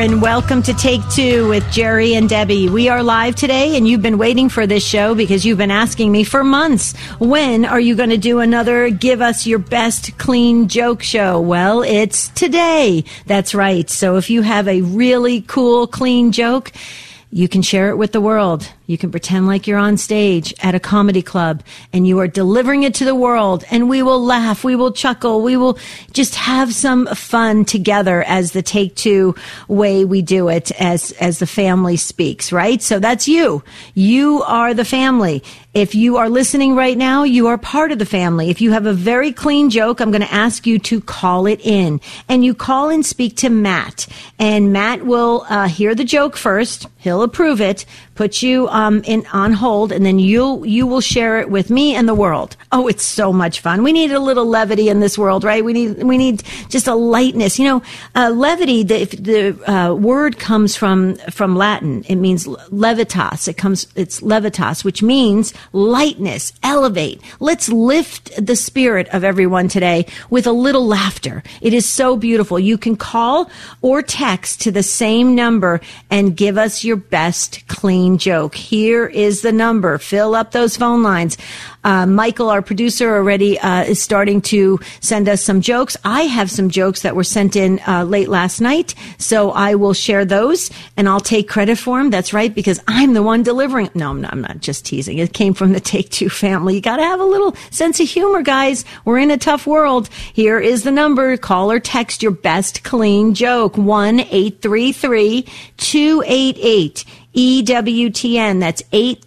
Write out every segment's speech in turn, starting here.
and welcome to Take Two with Jerry and Debbie. We are live today, and you've been waiting for this show because you've been asking me for months, when are you going to do another Give Us Your Best Clean Joke show? Well, it's today. That's right. So if you have a really cool, clean joke, you can share it with the world. You can pretend like you're on stage at a comedy club and you are delivering it to the world, and we will laugh, we will chuckle, we will just have some fun together as the Take Two way we do it, as the family speaks, right? So that's you. You are the family. If you are listening right now, you are part of the family. If you have a very clean joke, I'm going to ask you to call it in. And you call and speak to Matt. And Matt will hear the joke first. He'll approve it, put you on hold, and then you will share it with me and the world. Oh, it's so much fun. We need a little levity in this world, right? We need just a lightness. You know, levity, the word comes from Latin. It means levitas. It's levitas, which means lightness, elevate. Let's lift the spirit of everyone today with a little laughter. It is so beautiful. You can call or text to the same number and give us your best clean joke. Here is the number. Fill up those phone lines. Michael, our producer, already is starting to send us some jokes. I have some jokes that were sent in late last night, so I will share those, and I'll take credit for them. That's right, because I'm the one delivering. No, I'm not just teasing. It came from the Take Two family. You got to have a little sense of humor, guys. We're in a tough world. Here is the number. Call or text your best clean joke. 1-833-288 EWTN. That's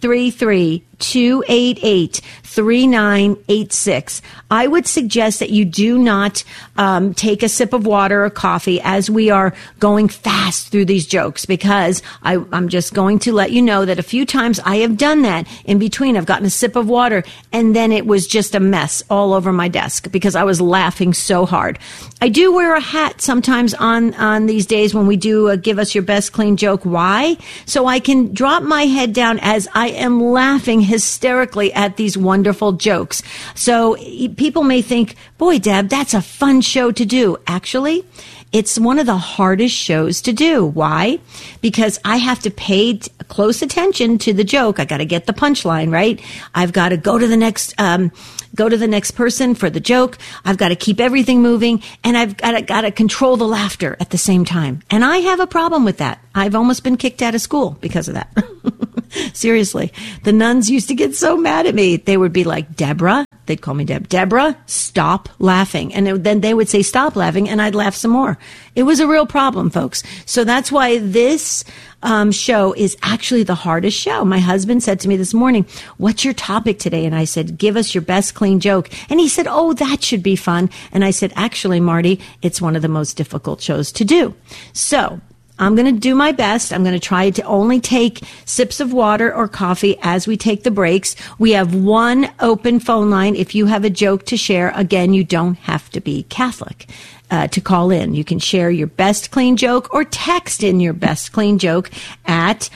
833-288-3986. I would suggest that you do not take a sip of water or coffee as we are going fast through these jokes, because I'm just going to let you know that a few times I have done that in between. I've gotten a sip of water and then it was just a mess all over my desk because I was laughing so hard. I do wear a hat sometimes on these days when we do Give Us Your Best Clean Joke. Why? So I can drop my head down as I am laughing hysterically at these wonderful jokes. So people may think, boy, Deb, that's a fun show to do. Actually, it's one of the hardest shows to do. Why? Because I have to pay close attention to the joke. I got to get the punchline, right? I've got to go to the next person for the joke. I've got to keep everything moving, and I've got to control the laughter at the same time. And I have a problem with that. I've almost been kicked out of school because of that. Seriously. The nuns used to get so mad at me. They would be like, Deborah. They'd call me Deb. Deborah, stop laughing. And then they would say, stop laughing, and I'd laugh some more. It was a real problem, folks. So that's why this show is actually the hardest show. My husband said to me this morning, what's your topic today? And I said, give us your best clean joke. And he said, oh, that should be fun. And I said, actually, Marty, it's one of the most difficult shows to do. So I'm going to do my best. I'm going to try to only take sips of water or coffee as we take the breaks. We have one open phone line. If you have a joke to share, again, you don't have to be Catholic to call in. You can share your best clean joke or text in your best clean joke at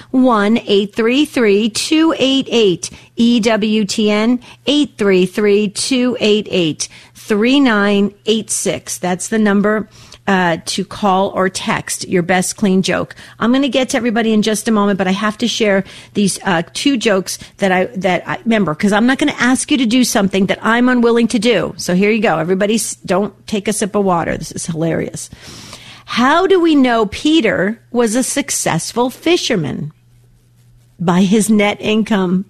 1-833-288-EWTN, 833-288-3986. That's the number to call or text your best clean joke. I'm going to get to everybody in just a moment, but I have to share these two jokes that I remember, because I'm not going to ask you to do something that I'm unwilling to do. So here you go. Everybody, don't take a sip of water. This is hilarious. How do we know Peter was a successful fisherman? By his net income.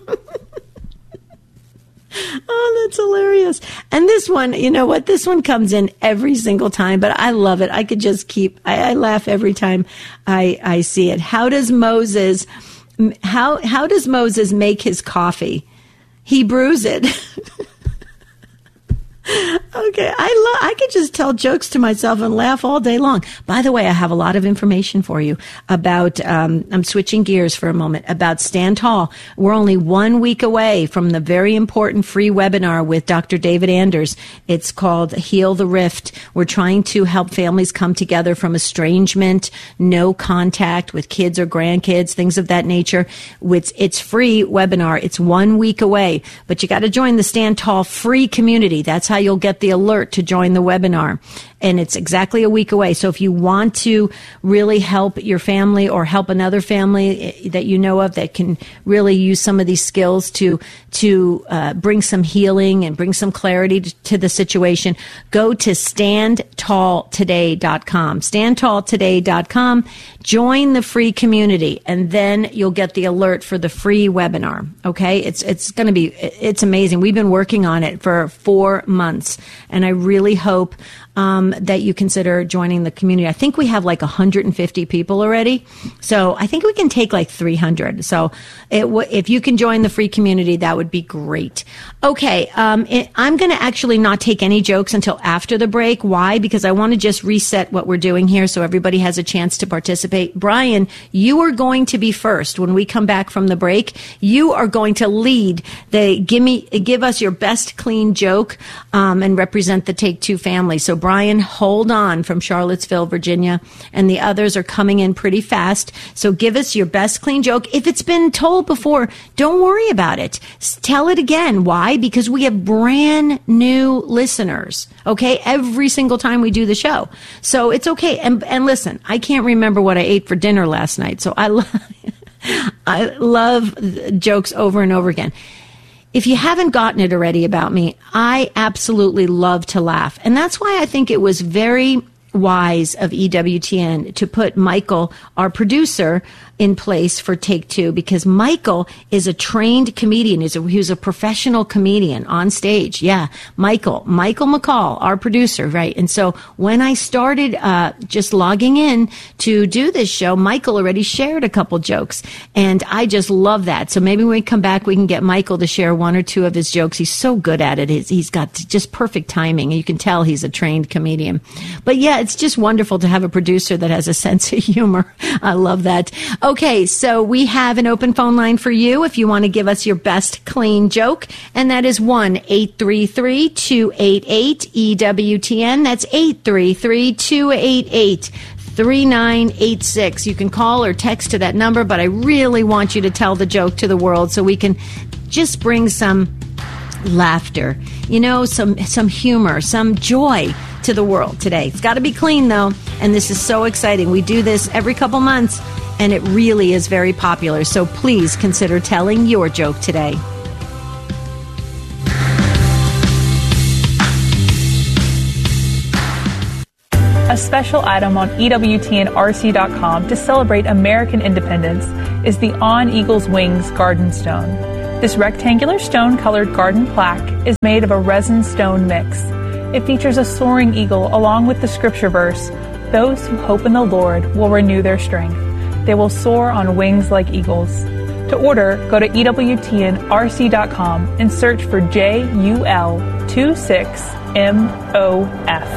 Oh, that's hilarious. And this one, you know what? This one comes in every single time, but I love it. I could just I laugh every time I see it. How does Moses make his coffee? He brews it. Okay, I could just tell jokes to myself and laugh all day long. By the way, I have a lot of information for you about, I'm switching gears for a moment, about Stand Tall. We're only 1 week away from the very important free webinar with Dr. David Anders. It's called Heal the Rift. We're trying to help families come together from estrangement, no contact with kids or grandkids, things of that nature. It's free webinar. It's 1 week away, but you got to join the Stand Tall free community. That's how you'll get the alert to join the webinar. And it's exactly a week away. So if you want to really help your family or help another family that you know of that can really use some of these skills to bring some healing and bring some clarity to the situation, go to standtalltoday.com. Standtalltoday.com. Join the free community, and then you'll get the alert for the free webinar. Okay? It's amazing. We've been working on it for 4 months, and I really hope that you consider joining the community. I think we have like 150 people already. So I think we can take like 300. So if you can join the free community, that would be great. Okay. I'm going to actually not take any jokes until after the break. Why? Because I want to just reset what we're doing here so everybody has a chance to participate. Brian, you are going to be first when we come back from the break. You are going to lead the give us your best clean joke, and represent the Take Two family. So Brian, hold on, from Charlottesville, Virginia, and the others are coming in pretty fast. So give us your best clean joke. If it's been told before, don't worry about it. Tell it again. Why? Because we have brand new listeners, okay, every single time we do the show. So it's okay. And listen, I can't remember what I ate for dinner last night, so I love jokes over and over again. If you haven't gotten it already about me, I absolutely love to laugh. And that's why I think it was very wise of EWTN to put Michael, our producer, in place for Take Two, because Michael is a trained comedian. He was a professional comedian on stage. Yeah, Michael McCall, our producer, right? And so when I started just logging in to do this show, Michael already shared a couple jokes, and I just love that. So maybe when we come back, we can get Michael to share one or two of his jokes. He's so good at it. He's got just perfect timing, and you can tell he's a trained comedian. But yeah, it's just wonderful to have a producer that has a sense of humor. I love that. Okay, so we have an open phone line for you if you want to give us your best clean joke, and that is 1-833-288-EWTN. That's 833-288-3986. You can call or text to that number, but I really want you to tell the joke to the world so we can just bring some laughter, some humor, some joy to the world today. It's got to be clean, though, and this is so exciting. We do this every couple months, and it really is very popular. So please consider telling your joke today. A special item on EWTNRC.com to celebrate American independence is the On Eagle's Wings Garden Stone. This rectangular stone-colored garden plaque is made of a resin stone mix. It features a soaring eagle along with the scripture verse, "Those who hope in the Lord will renew their strength. They will soar on wings like eagles." To order, go to EWTNRC.com and search for JUL26MOF.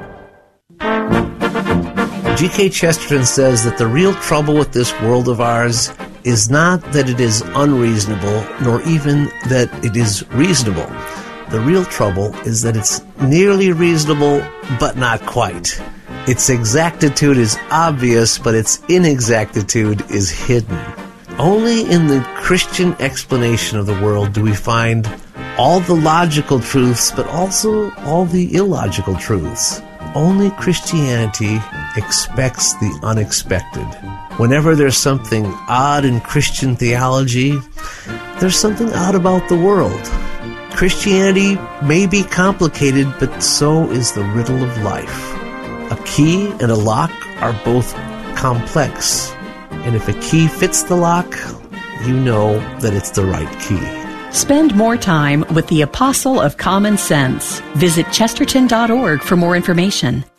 G.K. Chesterton says that the real trouble with this world of ours is not that it is unreasonable, nor even that it is reasonable. The real trouble is that it's nearly reasonable, but not quite. Its exactitude is obvious, but its inexactitude is hidden. Only in the Christian explanation of the world do we find all the logical truths, but also all the illogical truths. Only Christianity expects the unexpected. Whenever there's something odd in Christian theology, there's something odd about the world. Christianity may be complicated, but so is the riddle of life. A key and a lock are both complex, and if a key fits the lock, you know that it's the right key. Spend more time with the Apostle of Common Sense. Visit Chesterton.org for more information.